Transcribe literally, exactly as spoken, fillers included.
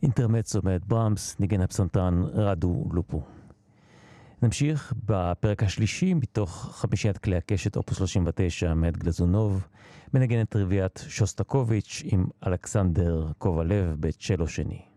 אינטרמצו מאת ברמס, ניגן הפסנתרן רדו לופו. נמשיך בפרק השלישי מתוך חמישיית כלי הקשת אופוס שלושים ותשע מאת גלזונוב, מנגן את רביעיית שוסטקוביץ' עם אלכסנדר קובלב בצ'לו שני.